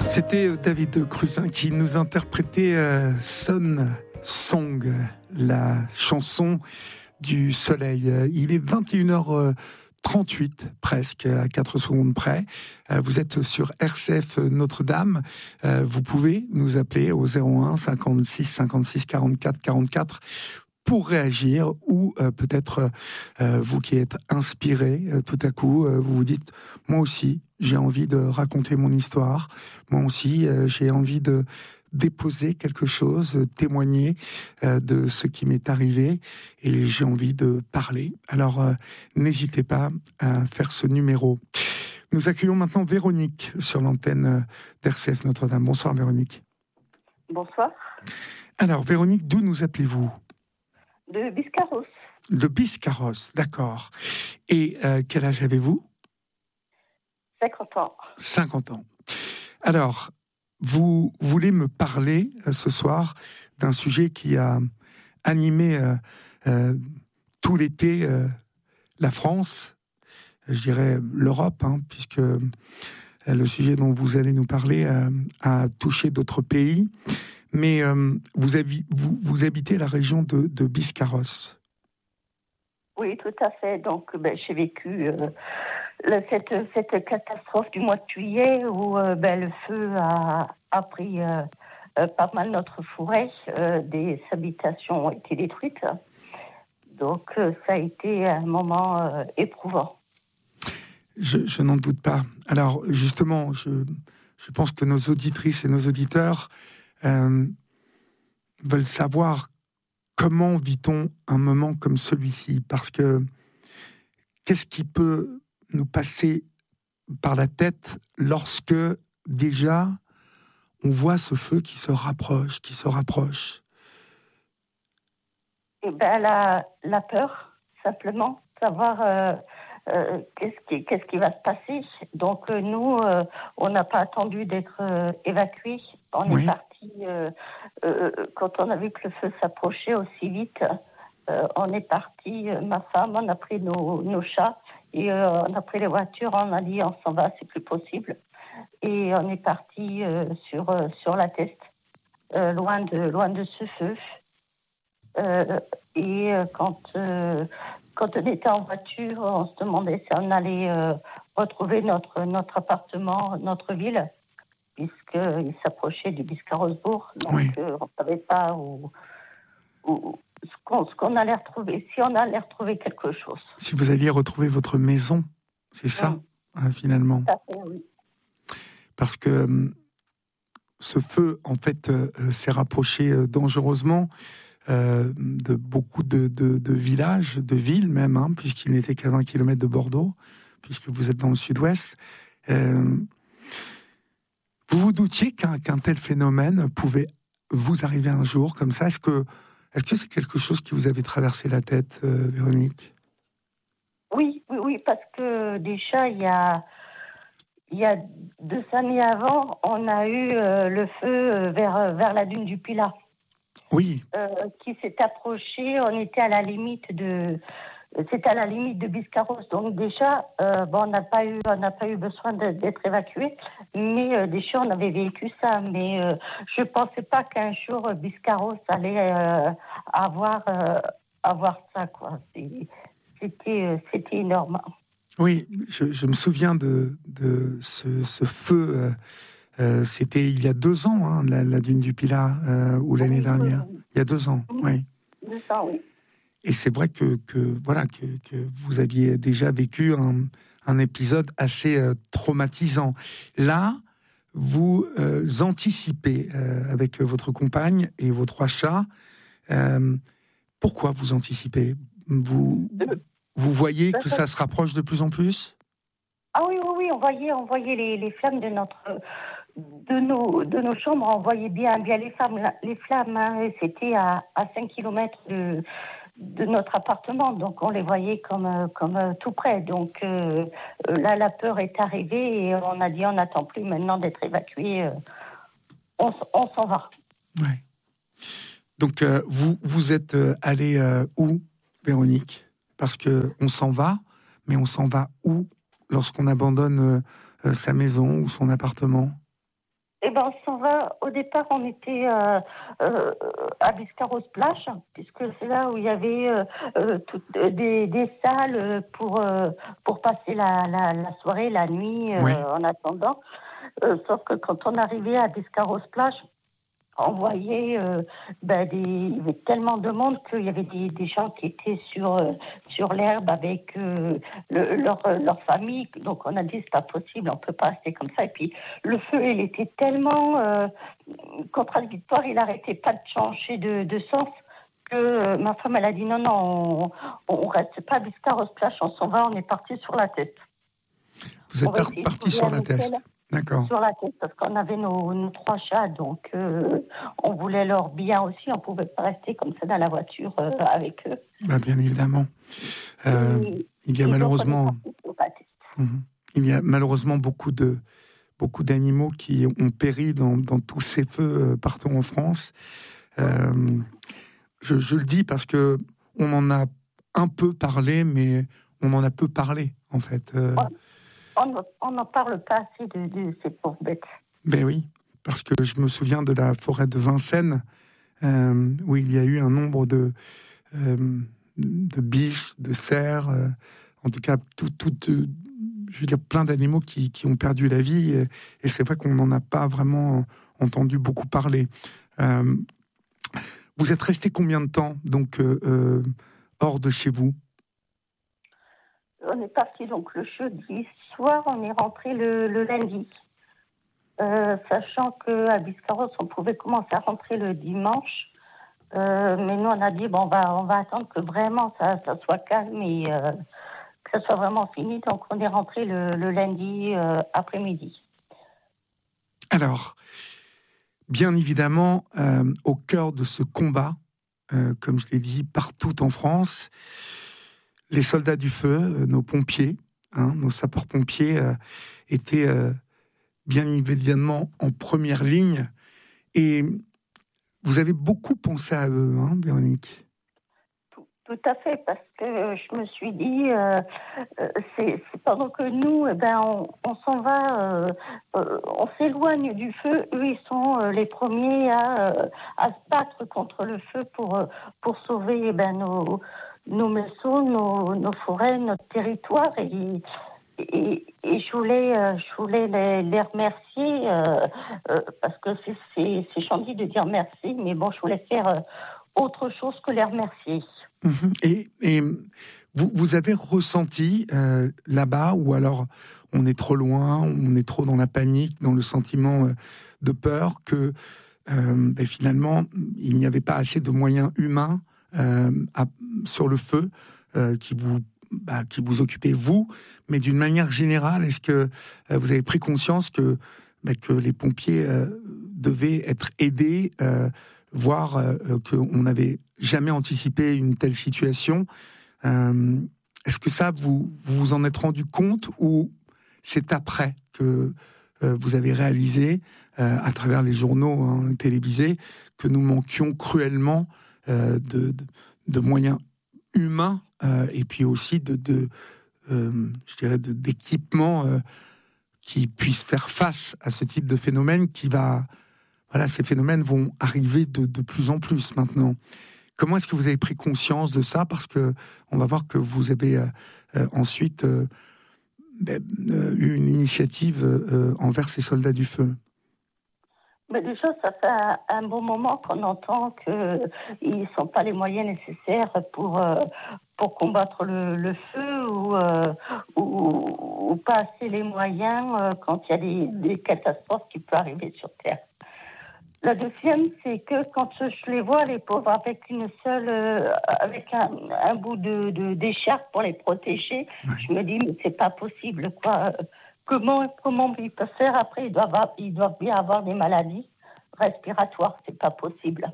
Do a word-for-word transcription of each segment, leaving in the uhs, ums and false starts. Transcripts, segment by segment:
C'était David Cruzin qui nous interprétait euh, Sun Song, la chanson du soleil. Il est vingt et une heures trente-huit, presque, à quatre secondes près. Vous êtes sur R C F Notre-Dame. Vous pouvez nous appeler au zéro un cinquante-six cinquante-six quarante-quatre quarante-quatre pour réagir, ou euh, peut-être euh, vous qui êtes inspiré, euh, tout à coup, euh, vous vous dites, moi aussi, j'ai envie de raconter mon histoire, moi aussi, euh, j'ai envie de déposer quelque chose, euh, témoigner euh, de ce qui m'est arrivé, et j'ai envie de parler. Alors, euh, n'hésitez pas à faire ce numéro. Nous accueillons maintenant Véronique sur l'antenne d'R C F Notre-Dame. Bonsoir Véronique. Bonsoir. Alors Véronique, d'où nous appelez-vous ? De Biscarrosse. De Biscarrosse, d'accord. Et euh, quel âge avez-vous ? cinquante ans. cinquante ans. Alors, vous voulez me parler euh, ce soir d'un sujet qui a animé euh, euh, tout l'été euh, la France, je dirais l'Europe, hein, puisque euh, le sujet dont vous allez nous parler euh, a touché d'autres pays. Mais euh, vous, habi- vous, vous habitez la région de, de Biscarrosse. Oui, tout à fait. Donc, ben, j'ai vécu euh, le, cette, cette catastrophe du mois de juillet où euh, ben, le feu a, a pris euh, euh, pas mal notre forêt. Euh, des habitations ont été détruites. Donc, euh, ça a été un moment euh, éprouvant. Je, je n'en doute pas. Alors, justement, je, je pense que nos auditrices et nos auditeurs Euh, veulent savoir comment vit-on un moment comme celui-ci, parce que qu'est-ce qui peut nous passer par la tête lorsque déjà on voit ce feu qui se rapproche, qui se rapproche. Eh ben, la, la peur, simplement, savoir euh, euh, qu'est-ce qui, qu'est-ce qui va se passer. Donc euh, nous, euh, on n'a pas attendu d'être euh, évacués. On Oui. est parti euh, euh, quand on a vu que le feu s'approchait aussi vite. Euh, on est parti, euh, ma femme, on a pris nos, nos chats et euh, on a pris les voitures. On a dit on s'en va, c'est plus possible. Et on est parti euh, sur euh, sur la Teste, euh, loin de loin de ce feu. Euh, et euh, quand, euh, quand on était en voiture, on se demandait si on allait euh, retrouver notre, notre appartement, notre ville, puisqu'il s'approchait du Biscarrosse-Bourg. Donc, Oui. euh, on ne savait pas où, où, ce, qu'on, ce qu'on allait retrouver, si on allait retrouver quelque chose. Si vous alliez retrouver votre maison, c'est ça, Mmh. hein, finalement. Tout à fait, oui. Parce que euh, ce feu, en fait, euh, s'est rapproché euh, dangereusement Euh, de beaucoup de, de, de villages, de villes même, hein, puisqu'il n'était qu'à vingt kilomètres de Bordeaux, puisque vous êtes dans le sud-ouest. Euh, vous vous doutiez qu'un, qu'un tel phénomène pouvait vous arriver un jour comme ça ? Est-ce que, est-ce que c'est quelque chose qui vous avait traversé la tête, euh, Véronique ? Oui, oui, oui, parce que déjà, il y a, il y a deux années avant, on a eu euh, le feu vers, vers la dune du Pilat. Oui. Euh, qui s'est approché, on était à la limite de, c'était à la limite de Biscarrosse. Donc déjà, euh, bon, on n'a pas eu, on n'a pas eu besoin de, d'être évacué, mais euh, déjà on avait vécu ça. Mais euh, je pensais pas qu'un jour euh, Biscarrosse allait euh, avoir, euh, avoir ça, quoi. C'est, c'était, euh, c'était énorme. Oui, je, je me souviens de, de ce, ce feu. Euh, euh, c'était il y a deux ans, hein, la, la dune du Pilat, euh, ou l'année Oui, dernière. oui, oui. Il y a deux ans, oui. Deux ans, oui. Et c'est vrai que, que voilà que, que vous aviez déjà vécu un, un épisode assez euh, traumatisant. Là, vous euh, anticipez euh, avec votre compagne et vos trois chats. Euh, pourquoi vous anticipez ? Vous vous voyez que ça se rapproche de plus en plus ? Ah oui, oui, oui, on voyait, on voyait les, les flammes de notre, de nos, de nos chambres, on voyait bien, bien les flammes, les flammes. Hein, et c'était à, à cinq kilomètres de, de notre appartement, donc on les voyait comme, comme tout près. Donc euh, là, la peur est arrivée et on a dit, on n'attend plus maintenant d'être évacué, euh, on, on s'en va. Ouais. Donc euh, vous, vous êtes euh, allé euh, où, Véronique ? Parce que on s'en va, mais on s'en va où lorsqu'on abandonne euh, euh, sa maison ou son appartement ? Eh ben, on s'en va. Au départ, on était euh, euh, à Biscarrosse-Plage, puisque c'est là où il y avait euh, euh, toutes, euh, des, des salles pour, euh, pour passer la, la, la soirée, la nuit, euh, Oui. en attendant. Euh, sauf que quand on arrivait à Biscarrosse-Plage, on voyait euh, ben, des, il y avait tellement de monde qu'il y avait des, des gens qui étaient sur, euh, sur l'herbe avec euh, le, leur, leur famille. Donc on a dit c'est pas possible, on peut pas rester comme ça. Et puis le feu, il était tellement euh, contradictoire, il arrêtait pas de changer de, de sens que euh, ma femme elle a dit non non, on, on reste pas à Biscarrosse-Plage, on s'en va, on est parti sur la tête. Vous êtes par- parti sur la test. D'accord. Sur la tête, parce qu'on avait nos, nos trois chats, donc euh, on voulait leur bien aussi, on ne pouvait pas rester comme ça dans la voiture euh, avec eux. Bah, bien évidemment. Euh, Et, il y a malheureusement, mmh, il y a malheureusement beaucoup de beaucoup d'animaux qui ont péri dans, dans tous ces feux euh, partout en France. Euh, je, je le dis parce que on en a un peu parlé, mais on en a peu parlé en fait. Euh, on n'en parle pas assez de, de ces pauvres bêtes. Ben oui, parce que je me souviens de la forêt de Vincennes, euh, où il y a eu un nombre de, euh, de biches, de cerfs, euh, en tout cas, tout, tout, euh, je veux dire, plein d'animaux qui, qui ont perdu la vie, et, et c'est vrai qu'on n'en a pas vraiment entendu beaucoup parler. Euh, vous êtes resté combien de temps, donc, euh, euh, hors de chez vous? On est parti donc le jeudi soir, on est rentré le, le lundi. Euh, sachant qu'à Biscarrosse, on pouvait commencer à rentrer le dimanche. Euh, mais nous, on a dit, bon, on va, on va attendre que vraiment ça, ça soit calme et euh, que ça soit vraiment fini. Donc, on est rentré le, le lundi euh, après-midi. Alors, bien évidemment, euh, au cœur de ce combat, euh, comme je l'ai dit, partout en France, les soldats du feu, euh, nos pompiers, hein, nos sapeurs-pompiers, euh, étaient euh, bien évidemment en première ligne. Et vous avez beaucoup pensé à eux, hein, Véronique? Tout, tout à fait, parce que je me suis dit, euh, euh, c'est, c'est pendant que nous, eh ben, on, on s'en va, euh, euh, on s'éloigne du feu, eux, ils sont euh, les premiers à, euh, à se battre contre le feu pour, euh, pour sauver eh ben, nos, nos maisons, nos, nos forêts, notre territoire. Et, et, et je voulais, euh, je voulais les, les remercier, euh, euh, parce que c'est, c'est, c'est gentil de dire merci, mais bon, je voulais faire euh, autre chose que les remercier. Mmh. Et, et vous, vous avez ressenti euh, là-bas, ou alors on est trop loin, on est trop dans la panique, dans le sentiment euh, de peur, que euh, ben finalement, il n'y avait pas assez de moyens humains euh, à, sur le feu euh, qui vous bah, qui vous occupez vous, mais d'une manière générale, est-ce que euh, vous avez pris conscience que bah, que les pompiers euh, devaient être aidés, euh, voire euh, qu'on n'avait jamais anticipé une telle situation? euh, Est-ce que ça, vous, vous vous en êtes rendu compte, ou c'est après que euh, vous avez réalisé, euh, à travers les journaux hein, télévisés, que nous manquions cruellement euh, de, de, de moyens humains euh, et puis aussi de, de euh, je dirais, de, d'équipements euh, qui puissent faire face à ce type de phénomène qui va, voilà, ces phénomènes vont arriver de, de plus en plus maintenant. Comment est-ce que vous avez pris conscience de ça? Parce que on va voir que vous avez euh, euh, ensuite euh, ben, euh, eu une initiative euh, envers ces soldats du feu. Mais déjà, ça fait un, un bon moment qu'on entend qu'ils ne sont pas les moyens nécessaires pour, euh, pour combattre le, le feu, ou, euh, ou, ou pas assez les moyens euh, quand il y a des, des catastrophes qui peuvent arriver sur Terre. La deuxième, c'est que quand je les vois, les pauvres, avec une seule, euh, avec un, un bout de, de, d'écharpe pour les protéger, Ouais. je me dis, mais c'est pas possible, quoi. Comment, comment ils peuvent faire après? Ils doivent, ils doivent bien avoir des maladies respiratoires, c'est pas possible.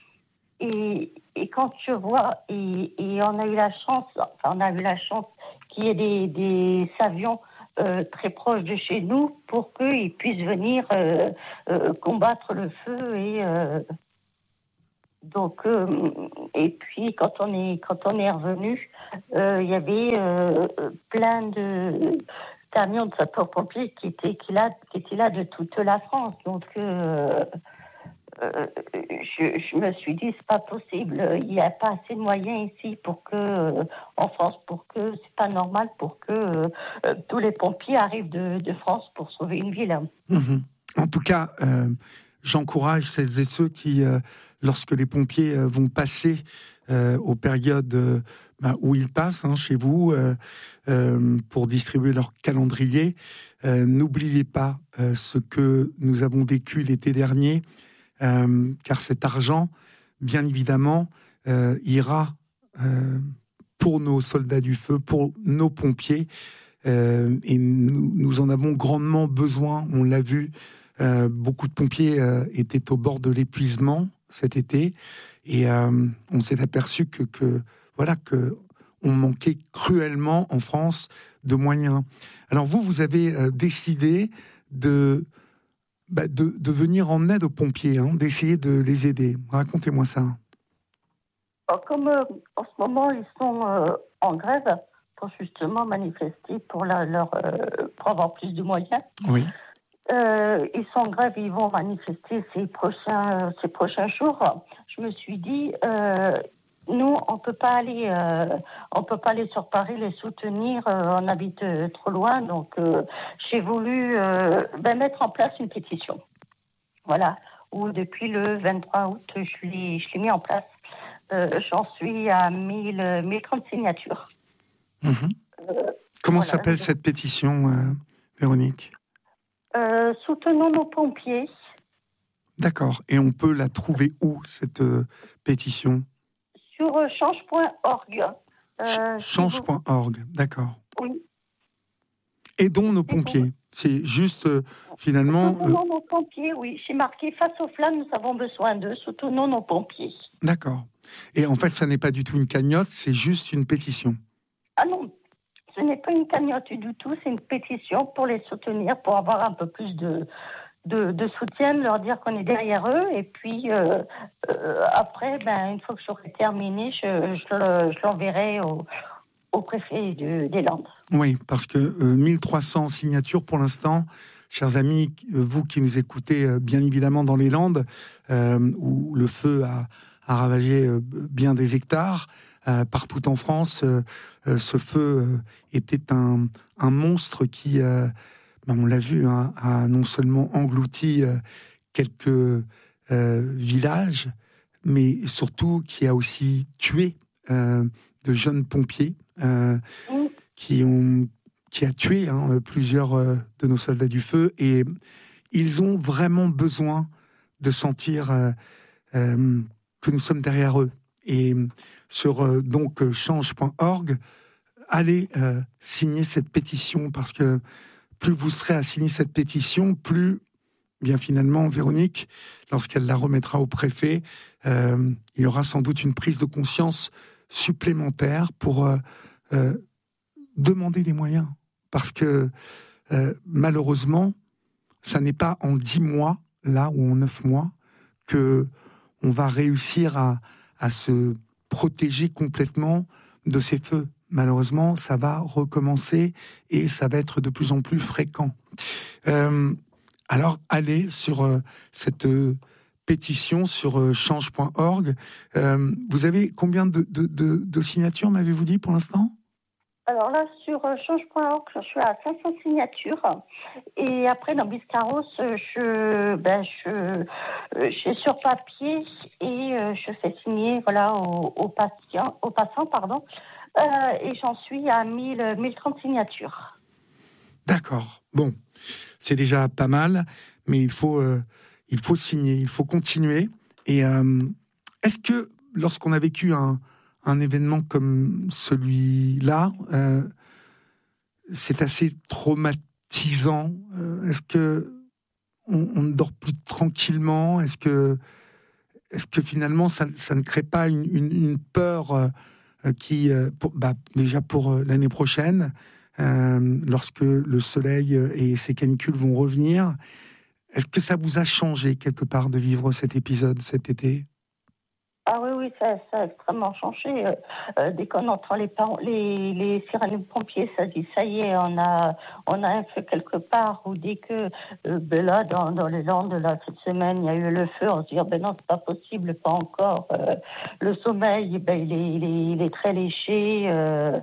Et, et quand je vois, et, et on a eu la chance, enfin, on a eu la chance qu'il y ait des, des avions euh, très proches de chez nous pour qu'ils puissent venir euh, euh, combattre le feu. Et euh, donc, euh, et puis quand on est quand on est revenu, euh, il y avait euh, plein de camion de sapeurs-pompiers qui était, qui, là, qui était là de toute la France. Donc, euh, euh, je, je me suis dit, c'est pas possible. Il n'y a pas assez de moyens ici pour que, euh, en France, pour que c'est pas normal pour que euh, tous les pompiers arrivent de, de France pour sauver une ville. Mmh. En tout cas, euh, j'encourage celles et ceux qui, euh, lorsque les pompiers euh, vont passer euh, aux périodes euh, bah, où ils passent hein, chez vous euh, euh, pour distribuer leur calendrier, euh, n'oubliez pas euh, ce que nous avons vécu l'été dernier, euh, car cet argent, bien évidemment, euh, ira euh, pour nos soldats du feu, pour nos pompiers, euh, et nous, nous en avons grandement besoin, on l'a vu. Euh, beaucoup de pompiers euh, étaient au bord de l'épuisement cet été et euh, on s'est aperçu que, que voilà que on manquait cruellement en France de moyens. Alors vous, vous avez euh, décidé de, bah, de de venir en aide aux pompiers, hein, d'essayer de les aider. Racontez-moi ça. Alors, comme euh, en ce moment ils sont euh, en grève pour justement manifester pour la, leur euh, pour avoir plus de moyens. Oui. Euh, ils sont en grève, ils vont manifester ces prochains, ces prochains jours. Je me suis dit, euh, nous, on peut pas aller, euh, on peut pas aller sur Paris les soutenir. Euh, on habite euh, trop loin, donc euh, j'ai voulu euh, ben, mettre en place une pétition. Voilà, où depuis le vingt-trois août, je l'ai, je l'ai mis en place. Euh, j'en suis à mille, mille trente signatures. Mmh. Euh, Comment voilà. s'appelle cette pétition, euh, Véronique ? Euh, soutenons nos pompiers. D'accord. Et on peut la trouver où, cette euh, pétition ? Sur euh, change point org. Euh, change point org, si vous... d'accord. Oui. Aidons nos pompiers. C'est juste, euh, finalement... Soutenons euh... nos pompiers, oui. J'ai marqué, face aux flammes, nous avons besoin d'eux. Soutenons nos pompiers. D'accord. Et en fait, ça n'est pas du tout une cagnotte, c'est juste une pétition. Ah non, ce n'est pas une cagnotte du tout, c'est une pétition pour les soutenir, pour avoir un peu plus de, de, de soutien, leur dire qu'on est derrière eux. Et puis, euh, euh, après, ben, une fois que j'aurai terminé, je, je, le, je l'enverrai au, au préfet de, des Landes. Oui, parce que euh, mille trois cents signatures pour l'instant, chers amis, vous qui nous écoutez euh, bien évidemment dans les Landes, euh, où le feu a, a ravagé euh, bien des hectares, euh, partout en France, euh, euh, ce feu euh, était un, un monstre qui, euh, ben on l'a vu, hein, a non seulement englouti euh, quelques euh, villages, mais surtout qui a aussi tué euh, de jeunes pompiers, euh, Mmh. qui ont qui a tué hein, plusieurs euh, de nos soldats du feu, et ils ont vraiment besoin de sentir euh, euh, que nous sommes derrière eux. Et sur euh, donc change point org, allez euh, signer cette pétition, parce que plus vous serez à signer cette pétition, plus bien finalement Véronique, lorsqu'elle la remettra au préfet, euh, il y aura sans doute une prise de conscience supplémentaire pour euh, euh, demander des moyens. Parce que euh, malheureusement, ça n'est pas en dix mois, là, ou en neuf mois, que on va réussir à, à se protéger complètement de ces feux. Malheureusement, ça va recommencer et ça va être de plus en plus fréquent. Euh, alors, allez sur euh, cette euh, pétition sur euh, change point org. Euh, vous avez combien de, de, de, de signatures, m'avez-vous dit, pour l'instant ? Alors là, sur euh, change point org, je suis à cinq cents signatures. Et après, dans Biscarros, je, ben, je, euh, je suis sur papier et euh, je fais signer voilà, aux, aux, patients, aux passants. Pardon, euh, et j'en suis à mille, mille trente signatures. D'accord. Bon, c'est déjà pas mal, mais il faut, euh, il faut signer, il faut continuer. Et euh, est-ce que lorsqu'on a vécu un un événement comme celui-là, euh, c'est assez traumatisant. Euh, est-ce que on, on ne dort plus tranquillement ? Est-ce que, est-ce que finalement ça, ça ne crée pas une, une, une peur euh, qui, euh, pour, bah, déjà pour euh, l'année prochaine, euh, lorsque le soleil et ses canicules vont revenir, est-ce que ça vous a changé quelque part de vivre cet épisode cet été ? Ah oui, oui, oui, ça, ça a extrêmement changé. Euh, dès qu'on entend les, les, les sirènes pompiers, ça dit ça y est, on a, on a un feu quelque part. Ou dès que, euh, ben là, dans, dans les Landes, là, cette semaine, il y a eu le feu, on se dit, ben non, c'est pas possible, pas encore. Euh, le sommeil, ben, il, est, il, est, il est très léché. Euh,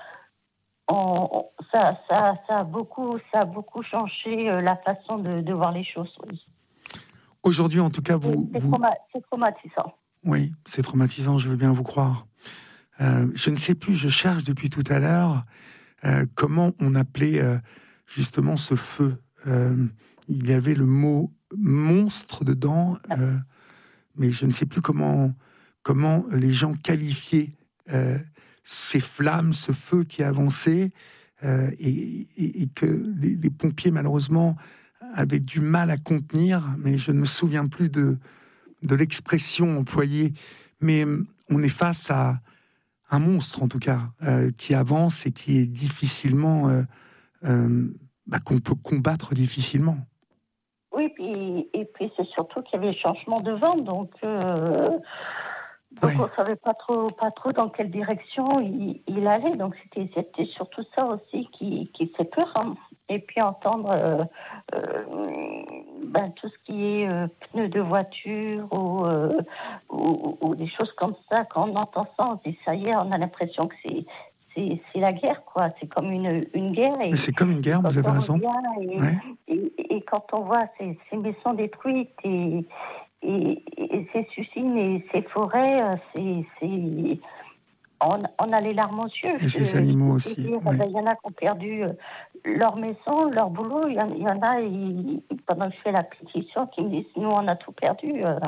on, on, ça, ça, ça, a beaucoup, ça a beaucoup changé euh, la façon de, de voir les choses. Oui. Aujourd'hui, en tout cas, vous... C'est, vous... trauma- c'est traumatisant. Oui, c'est traumatisant, je veux bien vous croire. Euh, je ne sais plus, je cherche depuis tout à l'heure euh, comment on appelait euh, justement ce feu. Euh, il y avait le mot monstre dedans, euh, mais je ne sais plus comment, comment les gens qualifiaient euh, ces flammes, ce feu qui avançait, euh, et, et, et que les, les pompiers, malheureusement, avaient du mal à contenir, mais je ne me souviens plus de... de l'expression employée, mais on est face à un monstre, en tout cas, euh, qui avance et qui est difficilement... Euh, euh, bah, qu'on peut combattre difficilement. Oui, puis, et puis c'est surtout qu'il y avait changement de vent, donc, euh, donc ouais. on ne savait pas trop, pas trop dans quelle direction il, il allait, donc c'était, c'était surtout ça aussi qui, qui fait peur, hein. Et puis entendre euh, euh, ben, tout ce qui est euh, pneus de voiture ou, euh, ou, ou des choses comme ça, quand on entend ça, on se dit ça y est, on a l'impression que c'est, c'est, c'est la guerre, quoi. C'est comme une, une guerre. Et, c'est comme une guerre, vous avez raison. Et, ouais. et, et, et quand on voit ces, ces maisons détruites et, et, et ces usines et ces forêts, c'est... c'est On, on a les larmes aux yeux. Et ces animaux aussi. Il ouais. ben, y en a qui ont perdu leur maison, leur boulot. Il y, y en a, ils, pendant que je fais la pétition, qui me disent nous, on a tout perdu. Euh...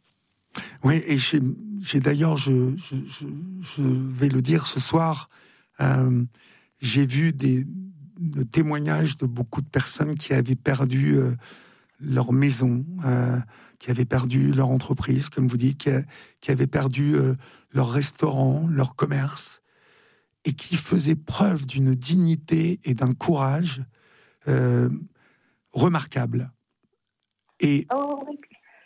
Oui, et j'ai, j'ai d'ailleurs, je, je, je, je vais le dire ce soir, euh, j'ai vu des, des témoignages de beaucoup de personnes qui avaient perdu euh, leur maison, euh, qui avaient perdu leur entreprise, comme vous dites, qui, a, qui avaient perdu euh, leur restaurant, leur commerce, et qui faisaient preuve d'une dignité et d'un courage euh, remarquable. Et, oh, oui.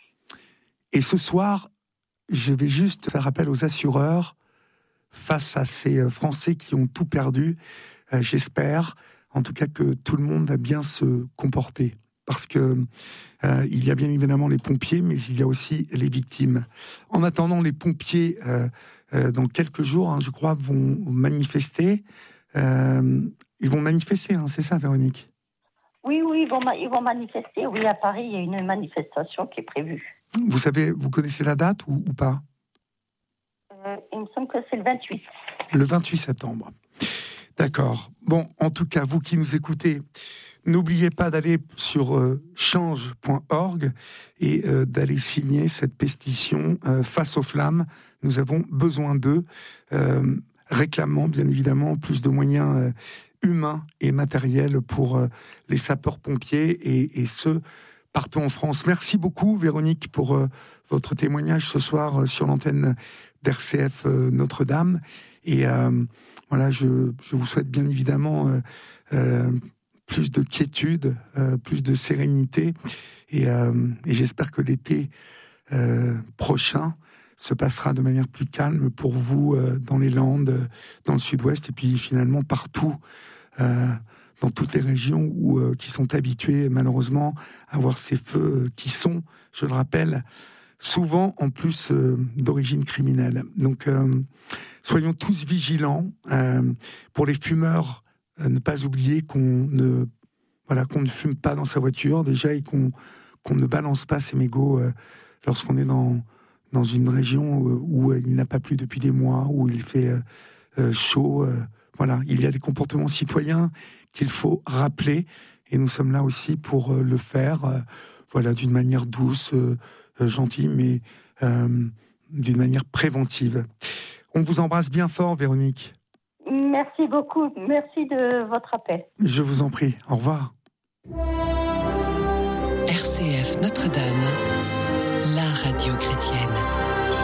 et ce soir, je vais juste faire appel aux assureurs face à ces Français qui ont tout perdu. Euh, j'espère, en tout cas, que tout le monde va bien se comporter. Parce que euh, il y a bien évidemment les pompiers, mais il y a aussi les victimes. En attendant, les pompiers, euh, euh, dans quelques jours, hein, je crois, vont manifester. Euh, ils vont manifester, hein, c'est ça, Véronique ? Oui, oui, ils vont, ma- ils vont manifester. Oui, à Paris, il y a une manifestation qui est prévue. Vous savez, vous connaissez la date ou, ou pas ? euh, Il me semble que c'est le vingt-huit. Le vingt-huit septembre. D'accord. Bon, en tout cas, vous qui nous écoutez, n'oubliez pas d'aller sur euh, change point org et euh, d'aller signer cette pétition euh, face aux flammes. Nous avons besoin d'eux, euh, réclamant bien évidemment plus de moyens euh, humains et matériels pour euh, les sapeurs-pompiers et, et ceux partout en France. Merci beaucoup Véronique pour euh, votre témoignage ce soir euh, sur l'antenne d'R C F euh, Notre-Dame. Et euh, voilà, je, je vous souhaite bien évidemment... Euh, euh, plus de quiétude, euh, plus de sérénité, et, euh, et j'espère que l'été euh, prochain se passera de manière plus calme pour vous euh, dans les Landes, dans le Sud-Ouest, et puis finalement partout, euh, dans toutes les régions où, euh, qui sont habituées malheureusement à voir ces feux qui sont, je le rappelle, souvent en plus euh, d'origine criminelle. Donc euh, soyons tous vigilants euh, pour les fumeurs. Ne pas oublier qu'on ne, voilà, qu'on ne fume pas dans sa voiture déjà et qu'on, qu'on ne balance pas ses mégots euh, lorsqu'on est dans, dans une région où, où il n'a pas plu depuis des mois, où il fait euh, euh, chaud. Euh, voilà, il y a des comportements citoyens qu'il faut rappeler et nous sommes là aussi pour euh, le faire euh, voilà, d'une manière douce, euh, euh, gentille, mais euh, d'une manière préventive. On vous embrasse bien fort, Véronique. Merci beaucoup. Merci de votre appel. Je vous en prie. Au revoir. R C F Notre-Dame, la radio chrétienne.